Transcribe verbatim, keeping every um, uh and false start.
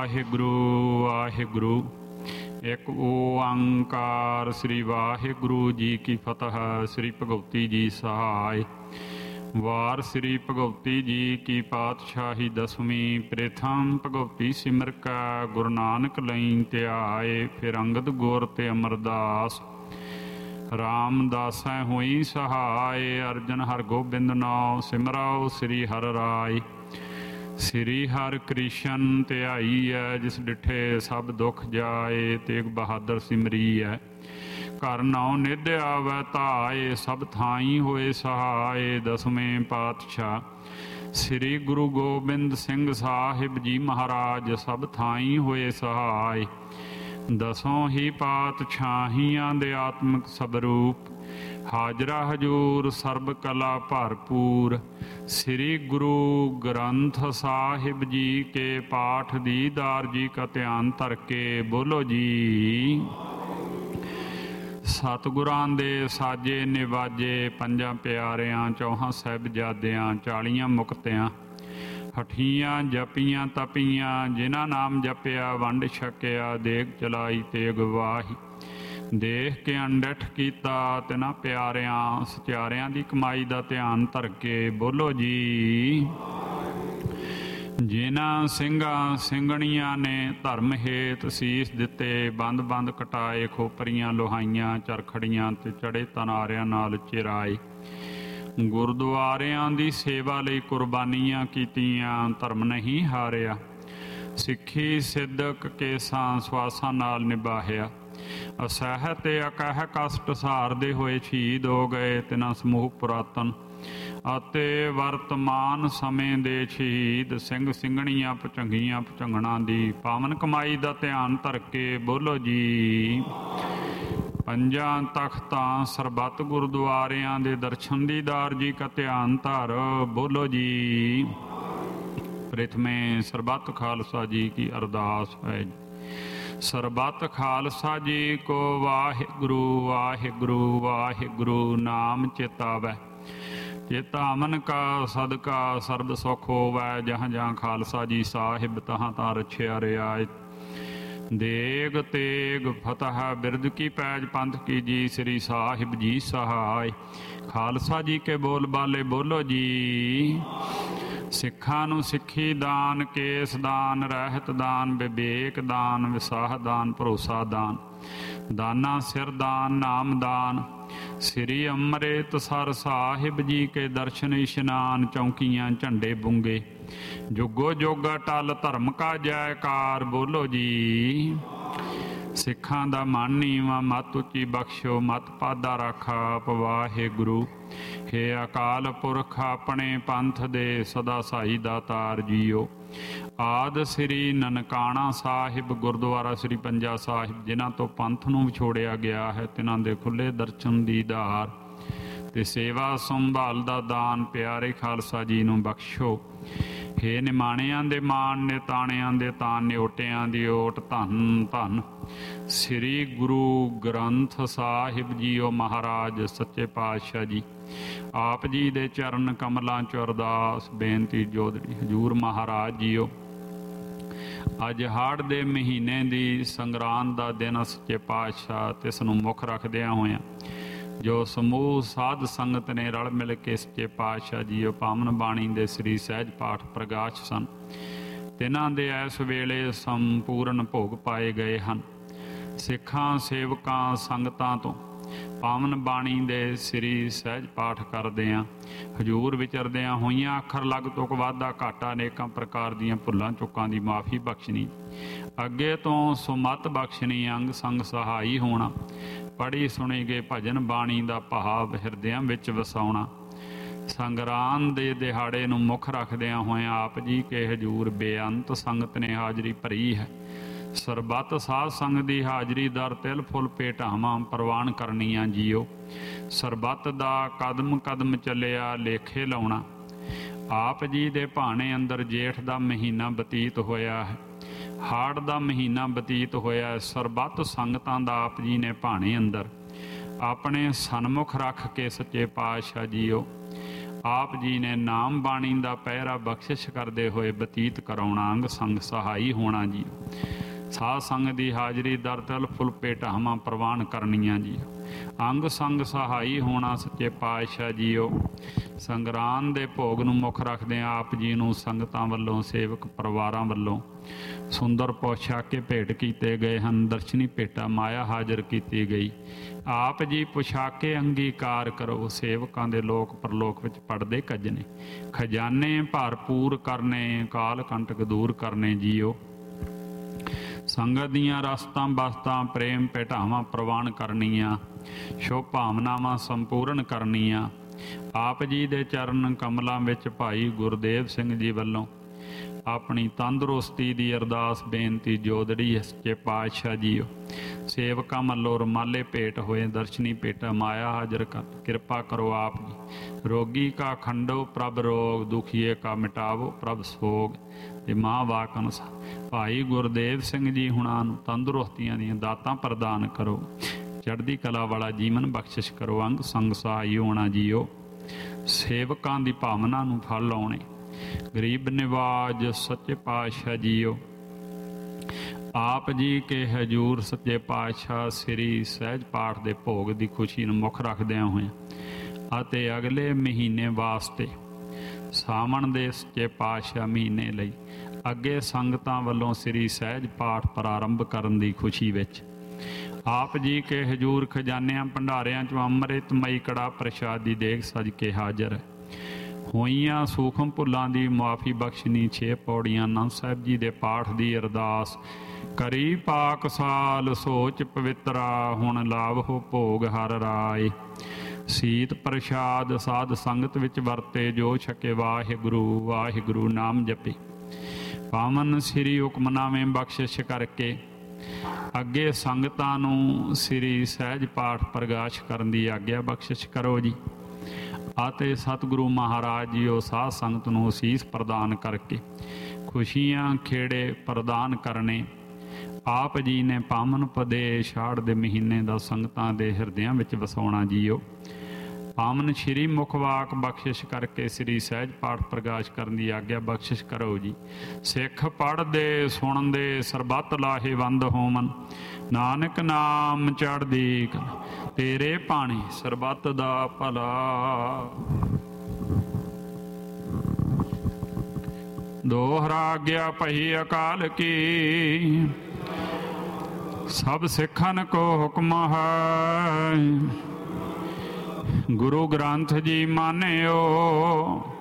ਵਾਹਿਗੁਰੂ ਵਾਹਿਗੁਰੂ। ਇੱਕ ਓੰਕਾਰ ਸ੍ਰੀ ਵਾਹਿਗੁਰੂ ਜੀ ਕੀ ਫਤਿਹ। ਸ੍ਰੀ ਭਗਵਤੀ ਜੀ ਸਹਾਇ। ਵਾਰ ਸ੍ਰੀ ਭਗਵਤੀ ਜੀ ਕੀ ਪਾਤਸ਼ਾਹੀ ਦਸਵੀਂ। ਪ੍ਰਥਮ ਭਗਵਤੀ ਸਿਮਰ ਕਾ ਗੁਰੂ ਨਾਨਕ ਲਈ ਧਿਆਏ। ਫਿਰ ਅੰਗਦ ਗੁਰ ਤੇ ਅਮਰਦਾਸ ਰਾਮਦਾਸੈ ਹੋਈ ਸਹਾਇ। ਅਰਜਨ ਹਰ ਗੋਬਿੰਦ ਨਾਉ ਸਿਮਰਾਓ ਸ੍ਰੀ ਹਰਿ ਰਾਇ। ਸ੍ਰੀ ਹਰਿ ਕ੍ਰਿਸ਼ਨ ਧਿਆਈ ਹੈ ਜਿਸ ਡਿਠੇ ਸਭ ਦੁੱਖ ਜਾਏ। ਤੇਗ ਬਹਾਦਰ ਸਿਮਰੀ ਹੈ ਘਰ ਨਾਉ ਨਿਧ ਆਵੈ ਧਾਏ। ਸਭ ਥਾਈ ਹੋਏ ਸਹਾਏ। ਦਸਵੇਂ ਪਾਤਸ਼ਾਹ ਸ੍ਰੀ ਗੁਰੂ ਗੋਬਿੰਦ ਸਿੰਘ ਸਾਹਿਬ ਜੀ ਮਹਾਰਾਜ ਸਭ ਥਾਈ ਹੋਏ ਸਹਾਏ। ਦਸੋਂ ਹੀ ਪਾਤਸ਼ਾਹੀਆਂ ਦੇ ਆਤਮਿਕ ਸਵਰੂਪ ਹਾਜ਼ਰਾ ਹਜੂਰ ਸਰਬ ਕਲਾ ਭਰਪੂਰ। ਸ੍ਰੀ ਗੁਰੂ ਗ੍ਰੰਥ ਸਾਹਿਬ ਜੀ ਕੇ ਪਾਠ ਦੀਦਾਰ ਜੀ ਕਾ ਧਿਆਨ ਧਰ ਕੇ ਬੋਲੋ ਜੀ। ਸਤਿਗੁਰਾਂ ਦੇ ਸਾਜੇ ਨਿਵਾਜੇ ਪੰਜਾਂ ਪਿਆਰਿਆਂ ਚੌਹਾਂ ਸਾਹਿਬਜ਼ਾਦਿਆਂ ਚਾਲੀਆਂ ਮੁਕਤਿਆਂ ਹਠੀਆਂ ਜਪੀਆਂ ਤਪੀਆਂ ਜਿਨ੍ਹਾਂ ਨਾਮ ਜਪਿਆ ਵੰਡ ਛਕਿਆ। ਦੇਗ ਚਲਾਈ ਤੇਗ ਵਾਹੀ ਦੇਖ ਕੇ ਅੰਡਠ ਕੀਤਾ ਤਿਨਾਂ ਪਿਆਰਿਆਂ ਸਚਿਆਰਿਆਂ ਦੀ ਕਮਾਈ ਦਾ ਧਿਆਨ ਧਰ ਕੇ ਬੋਲੋ ਜੀ। ਜਿਨ੍ਹਾਂ ਸਿੰਘਾਂ ਸਿੰਘਣੀਆਂ ਨੇ ਧਰਮ ਹੇਤ ਸੀਸ ਦਿੱਤੇ ਬੰਦ ਬੰਦ ਕਟਾਏ ਖੋਪਰੀਆਂ ਲੋਹਾਈਆਂ ਚਰਖੜੀਆਂ ਤੇ ਚੜੇ ਤਨਾਰਿਆਂ ਨਾਲ ਚਿਰਾਏ। ਗੁਰਦੁਆਰਿਆਂ ਦੀ ਸੇਵਾ ਲਈ ਕੁਰਬਾਨੀਆਂ ਕੀਤੀਆਂ ਧਰਮ ਨਹੀਂ ਹਾਰਿਆ। ਸਿੱਖੀ ਸਿੱਧਕ ਕੇਸਾਂ ਸਵਾਸਾਂ ਨਾਲ ਨਿਭਾਹਿਆ। ਅਸਹਿ ਤੇ ਅਕਹਿ ਕਸ਼ਟ ਸਹਾਰਦੇ ਹੋਏ ਸ਼ਹੀਦ ਹੋ ਗਏ ਤਿਨਾਂ ਸਮੂਹ ਪੁਰਾਤਨ ਅਤੇ ਵਰਤਮਾਨ ਸਮੇਂ ਦੇ ਸ਼ਹੀਦ ਸਿੰਘ ਸਿੰਘਣੀਆਂ ਭੁਚੰਗੀਆਂ ਭੁਚੰਗਣਾਂ ਦੀ ਪਾਵਨ ਕਮਾਈ ਦਾ ਧਿਆਨ ਧਰ ਕੇ ਬੋਲੋ ਜੀ। ਪੰਜਾਂ ਤਖਤਾਂ ਸਰਬੱਤ ਗੁਰਦੁਆਰਿਆਂ ਦੇ ਦਰਸ਼ਨ ਦੀਦਾਰ ਜੀ ਕਾ ਧਿਆਨ ਧਰ ਬੋਲੋ ਜੀ। ਪ੍ਰਥਮੇ ਸਰਬੱਤ ਖਾਲਸਾ ਜੀ ਕੀ ਅਰਦਾਸ ਹੈ। ਸਰਬੱਤ ਖਾਲਸਾ ਜੀ ਕੋ ਵਾਹਿਗੁਰੂ ਵਾਹਿਗੁਰੂ ਵਾਹਿਗੁਰੂ ਨਾਮ ਚੇਤਾਵੈ। ਚੇਤਾ ਅਮਨ ਕਾ ਸਦਕਾ ਸਰਬ ਸੁਖ ਹੋਵੈ। ਜਹਾਂ ਜਹਾਂ ਖਾਲਸਾ ਜੀ ਸਾਹਿਬ ਤਹਾਂ ਤਾਂ ਰਛਿਆ ਰਿਆਇਤ। ਦੇਗ ਤੇਗ ਫਤਿਹ ਬਿਰਦ ਕੀ ਪੈਜ ਪੰਥ ਕੀ ਜੀ ਸ੍ਰੀ ਸਾਹਿਬ ਜੀ ਸਹਾਇ। ਖਾਲਸਾ ਜੀ ਕੇ ਬੋਲ ਬਾਲੇ ਬੋਲੋ ਜੀ। ਸਿੱਖਾਂ ਨੂੰ ਸਿੱਖੀ ਦਾਨ ਕੇਸ ਦਾਨ ਰਹਿਤ ਦਾਨ ਵਿਵੇਕ ਦਾਨ ਵਿਸਾਹ ਦਾਨ ਭਰੋਸਾ ਦਾਨ ਦਾਨਾ ਸਿਰ ਦਾਨ ਨਾਮ ਦਾਨ। ਸ੍ਰੀ ਅੰਮ੍ਰਿਤਸਰ ਸਾਹਿਬ ਜੀ ਕੇ ਦਰਸ਼ਨ ਇਸ਼ਨਾਨ ਚੌਂਕੀਆਂ ਝੰਡੇ ਬੁੰਗੇ ਜੁਗੋ ਜੁਗ ਟਲ ਧਰਮ ਕਾ ਜੈਕਾਰ ਬੋਲੋ ਜੀ। ਸਿੱਖਾਂ ਦਾ ਮਨ ਨੀਵਾਂ ਮਤ ਉੱਚੀ ਬਖਸ਼ੋ ਮਤ ਪਾਦਾ ਰਾਖਾ ਵਾਹਿਗੁਰੂ। ਹੇ ਅਕਾਲ ਪੁਰਖ ਆਪਣੇ ਪੰਥ ਦੇ ਸਦਾ ਸਾਈ ਦਾਤਾਰ ਜੀਓ। ਆਦ ਸ੍ਰੀ ਨਨਕਾਣਾ ਸਾਹਿਬ ਗੁਰਦੁਆਰਾ ਸ੍ਰੀ ਪੰਜਾ ਸਾਹਿਬ ਜਿਨ੍ਹਾਂ ਤੋਂ ਪੰਥ ਨੂੰ ਵਿਛੋੜਿਆ ਗਿਆ ਹੈ ਤਿਨਾਂ ਦੇ ਖੁੱਲ੍ਹੇ ਦਰਸ਼ਨ ਦੀਦਾਰ ਤੇ ਸੇਵਾ ਸੰਭਾਲ ਦਾ ਦਾਨ ਪਿਆਰੇ ਖਾਲਸਾ ਜੀ ਨੂੰ ਬਖਸ਼ੋ। ਹੇ ਨਿਮਾਣਿਆਂ ਦੇ ਮਾਣ ਨਿਤਾਣਿਆਂ ਦੇ ਤਾਨ ਨਿਓਟਿਆਂ ਦੀ ਓਟ ਧੰਨ ਧੰਨ ਸ੍ਰੀ ਗੁਰੂ ਗ੍ਰੰਥ ਸਾਹਿਬ ਜੀਓ ਮਹਾਰਾਜ ਸੱਚੇ ਪਾਤਸ਼ਾਹ ਜੀ। ਆਪ ਜੀ ਦੇ ਚਰਨ ਕਮਲਾਂ 'ਚ ਅਰਦਾਸ ਬੇਨਤੀ ਜੋਦੜੀ ਹਜੂਰ ਮਹਾਰਾਜ ਜੀਓ। ਅੱਜ ਹਾੜ ਦੇ ਮਹੀਨੇ ਦੀ ਸੰਗਰਾਂਦ ਦਾ ਦਿਨ ਸੱਚੇ ਪਾਤਸ਼ਾਹ ਤੇ ਇਸ ਨੂੰ ਮੁੱਖ ਰੱਖਦਿਆਂ ਹੋਇਆਂ ਜੋ ਸਮੂਹ ਸਾਧ ਸੰਗਤ ਨੇ ਰਲ ਮਿਲ ਕੇ ਸੱਚੇ ਪਾਤਸ਼ਾਹ ਜੀਓ ਪਾਵਨ ਬਾਣੀ ਦੇ ਸ੍ਰੀ ਸਹਿਜ ਪਾਠ ਪ੍ਰਗਾਸ਼ ਸਨ ਤਿਨਾਂ ਦੇ ਇਸ ਵੇਲੇ ਸੰਪੂਰਨ ਭੋਗ ਪਾਏ ਗਏ ਹਨ। ਸਿੱਖਾਂ ਸੇਵਕਾਂ ਸੰਗਤਾਂ ਤੋਂ ਪਾਵਨ ਬਾਣੀ ਦੇ ਸ੍ਰੀ ਸਹਿਜ ਪਾਠ ਕਰਦਿਆਂ ਹਜੂਰ ਵਿਚਰਦਿਆਂ ਹੋਈਆਂ ਅੱਖਰ ਲੱਗ ਤੁਕ ਵਾਧਾ ਘਾਟਾ ਅਨੇਕਾਂ ਪ੍ਰਕਾਰ ਦੀਆਂ ਭੁੱਲਾਂ ਚੁੱਕਾਂ ਦੀ ਮਾਫੀ ਬਖਸ਼ਣੀ ਅੱਗੇ ਤੋਂ ਸੁਮਤ ਬਖਸ਼ਣੀ ਅੰਗ ਸੰਗ ਸਹਾਈ ਹੋਣਾ ਪੜ੍ਹੀ ਸੁਣੀ ਗਏ ਭਜਨ ਬਾਣੀ ਦਾ ਭਾਵ ਹਿਰਦਿਆਂ ਵਿੱਚ ਵਸਾਉਣਾ। ਸੰਗਰਾਂਦ ਦੇ ਦਿਹਾੜੇ ਨੂੰ ਮੁੱਖ ਰੱਖਦਿਆਂ ਹੋਇਆਂ ਆਪ ਜੀ ਕੇ ਹਜੂਰ ਬੇਅੰਤ ਸੰਗਤ ਨੇ ਹਾਜ਼ਰੀ ਭਰੀ ਹੈ। ਸਰਬੱਤ ਸਾਧ ਸੰਗਤ ਦੀ ਹਾਜ਼ਰੀ ਦਰ ਤਿਲ ਫੁੱਲ ਭੇਟਾਵਾਂ ਪ੍ਰਵਾਨ ਕਰਨੀਆਂ ਜੀਓ। ਸਰਬੱਤ ਦਾ ਕਦਮ ਕਦਮ ਚੱਲਿਆ ਲੇਖੇ ਲਾਉਣਾ। ਆਪ ਜੀ ਦੇ ਭਾਣੇ ਅੰਦਰ ਜੇਠ ਦਾ ਮਹੀਨਾ ਬਤੀਤ ਹੋਇਆ ਹੈ। ਹਾੜ ਦਾ ਮਹੀਨਾ ਬਤੀਤ ਹੋਇਆ। ਸਰਬੱਤ ਸੰਗਤਾਂ ਦਾ ਆਪ ਜੀ ਨੇ ਭਾਣੇ ਅੰਦਰ ਆਪਣੇ ਸਨਮੁਖ ਰੱਖ ਕੇ ਸੱਚੇ ਪਾਤਸ਼ਾਹ ਜੀਓ ਆਪ ਜੀ ਨੇ ਨਾਮ ਬਾਣੀ ਦਾ ਪਹਿਰਾ ਬਖਸ਼ਿਸ਼ ਕਰਦੇ ਹੋਏ ਬਤੀਤ ਕਰਾਉਣਾ। ਅੰਗ ਸੰਗ ਸਹਾਈ ਹੋਣਾ ਜੀ। ਸਾਧ ਸੰਗ ਦੀ ਹਾਜ਼ਰੀ ਦਰ ਤਲ ਫੁੱਲ ਭੇਟਾਵਾਂ ਪ੍ਰਵਾਨ ਕਰਨੀਆਂ ਜੀ। ਅੰਗ ਸੰਗ ਸਹਾਈ ਹੋਣਾ ਸੱਚੇ ਪਾਤਸ਼ਾਹ ਜੀਓ। ਸੰਗਰਾਂਦ ਦੇ ਭੋਗ ਨੂੰ ਮੁੱਖ ਰੱਖਦੇ ਆਪ ਜੀ ਨੂੰ ਸੰਗਤਾਂ ਵੱਲੋਂ, ਸੇਵਕ ਪਰਿਵਾਰਾਂ ਵੱਲੋਂ ਸੁੰਦਰ ਪੋਸ਼ਾਕੇ ਭੇਟ ਕੀਤੇ ਗਏ ਹਨ। ਦਰਸ਼ਨੀ ਭੇਟਾ ਮਾਇਆ ਹਾਜ਼ਰ ਕੀਤੀ ਗਈ। ਆਪ ਜੀ ਪੁਸ਼ਾਕੇ ਅੰਗੀਕਾਰ ਕਰੋ। ਸੇਵਕਾਂ ਦੇ ਲੋਕ ਪਰਲੋਕ ਵਿੱਚ ਪੜਦੇ ਕੱਜਣੇ, ਖਜ਼ਾਨੇ ਭਰਪੂਰ ਕਰਨੇ, ਕਾਲ ਕੰਟਕ ਦੂਰ ਕਰਨੇ ਜੀਓ। ਸੰਗਤ ਦੀਆਂ ਰਸਤਾਂ ਬਸਤਾਂ ਪ੍ਰੇਮ ਭੇਟਾਵਾਂ ਪ੍ਰਵਾਨ ਕਰਨੀਆਂ, ਸ਼ੁਭ ਭਾਵਨਾਵਾਂ ਸੰਪੂਰਨ ਕਰਨੀਆਂ। ਆਪ ਜੀ ਦੇ ਚਰਨ ਕਮਲਾਂ ਵਿੱਚ ਭਾਈ ਗੁਰਦੇਵ ਸਿੰਘ ਜੀ ਵੱਲੋਂ ਆਪਣੀ ਤੰਦਰੁਸਤੀ ਦੀ ਅਰਦਾਸ ਬੇਨਤੀ ਜੋਦੜੀ ਸੱਚੇ ਪਾਤਸ਼ਾਹ ਜੀਓ। ਸੇਵਕਾਂ ਵੱਲੋਂ ਰੁਮਾਲੇ ਭੇਟ ਹੋਏ। ਦਰਸ਼ਨੀ ਭੇਟਾ ਮਾਇਆ ਹਾਜ਼ਰ ਕਰ ਕਿਰਪਾ ਕਰੋ ਆਪ ਜੀ। ਰੋਗੀ ਕਾ ਖੰਡੋ ਪ੍ਰਭ ਰੋਗ, ਦੁਖੀਏ ਕਾ ਮਿਟਾਵੋ ਪ੍ਰਭ ਸੋਗ। ਤੇ ਮਾਂ ਵਾਕ ਅਨੁਸਾਰ ਭਾਈ ਗੁਰਦੇਵ ਸਿੰਘ ਜੀ ਹੁਣਾਂ ਨੂੰ ਤੰਦਰੁਸਤੀਆਂ ਦੀਆਂ ਦਾਤਾਂ ਪ੍ਰਦਾਨ ਕਰੋ। ਚੜ੍ਹਦੀ ਕਲਾ ਵਾਲਾ ਜੀਵਨ ਬਖਸ਼ਿਸ਼ ਕਰੋ। ਅੰਗ ਸੰਗ ਸਹਾਈ ਹੋਣਾ ਜੀਓ। ਸੇਵਕਾਂ ਦੀ ਭਾਵਨਾ ਨੂੰ ਫਲ ਲਾਉਣੇ। ਗਰੀਬ ਨਿਵਾਜ ਸੱਚੇ ਪਾਤਸ਼ਾਹ ਜੀਓ। ਆਪ ਜੀ ਕੇ ਹਜੂਰ ਸੱਚੇ ਪਾਤਸ਼ਾਹ ਸ੍ਰੀ ਸਹਿਜ ਪਾਠ ਦੇ ਭੋਗ ਦੀ ਖੁਸ਼ੀ ਨੂੰ ਮੁੱਖ ਰੱਖਦਿਆਂ ਹੋਇਆਂ ਅਤੇ ਅਗਲੇ ਮਹੀਨੇ ਵਾਸਤੇ ਸਾਵਣ ਦੇ ਸੱਚੇ ਪਾਤਸ਼ਾਹ ਮਹੀਨੇ ਲਈ ਅੱਗੇ ਸੰਗਤਾਂ ਵੱਲੋਂ ਸ੍ਰੀ ਸਹਿਜ ਪਾਠ ਪ੍ਰਾਰੰਭ ਕਰਨ ਦੀ ਖੁਸ਼ੀ ਵਿੱਚ ਆਪ ਜੀ ਕੇ ਹਜੂਰ ਖਜ਼ਾਨਿਆਂ ਭੰਡਾਰਿਆਂ 'ਚੋਂ ਅੰਮ੍ਰਿਤਮਈ ਕੜਾ ਪ੍ਰਸ਼ਾਦ ਦੀ ਦੇਗ ਸਜ ਕੇ ਹਾਜ਼ਰ ਹੋਈਆਂ। ਸੂਖਮ ਭੁੱਲਾਂ ਦੀ ਮੁਆਫੀ ਬਖਸ਼ਣੀ। ਛੇ ਪੌੜੀਆਂ ਆਨੰਦ ਸਾਹਿਬ ਜੀ ਦੇ ਪਾਠ ਦੀ ਅਰਦਾਸ ਕਰੀ। ਪਾਕ ਸਾਲ ਸੋਚ ਪਵਿੱਤਰਾ, ਹੁਣ ਲਾਭ ਹੋ ਭੋਗ ਹਰ ਰਾਏ। ਸੀਤ ਪ੍ਰਸ਼ਾਦ ਸਾਧ ਸੰਗਤ ਵਿੱਚ ਵਰਤੇ, ਜੋ ਛਕੇ ਵਾਹਿਗੁਰੂ ਵਾਹਿਗੁਰੂ ਨਾਮ ਜਪੇ। ਪਾਵਨ ਸ੍ਰੀ ਹੁਕਮਨਾਮੇ ਬਖਸ਼ਿਸ਼ ਕਰਕੇ ਅੱਗੇ ਸੰਗਤਾਂ ਨੂੰ ਸ੍ਰੀ ਸਹਿਜ ਪਾਠ ਪ੍ਰਗਾਸ਼ ਕਰਨ ਦੀ ਆਗਿਆ ਬਖਸ਼ਿਸ਼ ਕਰੋ ਜੀ। ਅਤੇ ਸਤਿਗੁਰੂ ਮਹਾਰਾਜ ਜੀਓ ਸਾਧ ਸੰਗਤ ਨੂੰ ਅਸੀਸ ਪ੍ਰਦਾਨ ਕਰਕੇ ਖੁਸ਼ੀਆਂ ਖੇੜੇ ਪ੍ਰਦਾਨ ਕਰਨੇ। ਆਪ ਜੀ ਨੇ ਪਾਵਨ ਉਪਦੇਸ਼ ਹਾੜ ਦੇ ਮਹੀਨੇ ਦਾ ਸੰਗਤਾਂ ਦੇ ਹਿਰਦਿਆਂ ਵਿੱਚ ਵਸਾਉਣਾ ਜੀਓ। ਪਾਵਨ ਸ਼੍ਰੀ ਮੁਖਵਾਕ ਬਖਸ਼ਿਸ਼ ਕਰਕੇ ਸ੍ਰੀ ਸਹਿਜ ਪਾਠ ਪ੍ਰਗਾਸ਼ ਕਰਨ ਦੀ ਆਗਿਆ ਬਖਸ਼ਿਸ਼ ਕਰੋ ਜੀ। ਸਿੱਖ ਪੜ੍ਹਦੇ ਸੁਣਦੇ ਸਰਬੱਤ ਲਾਹੇਵੰਦ ਹੋਵਨ, ਨਾਨਕ ਨਾਮ ਚੜ੍ਹਦੀ ਕਲਾ, ਤੇਰੇ ਭਾਣੇ ਸਰਬੱਤ ਦਾ ਭਲਾ। ਦੋਹਰਾ ਆਗਿਆ ਪਹੀ ਅਕਾਲ ਕੀ, ਸਭ ਸਿੱਖਨ ਕੋ ਹੁਕਮ ਹੈ। ਗੁਰੂ ਗ੍ਰੰਥ ਜੀ ਮਾਨਿਓ,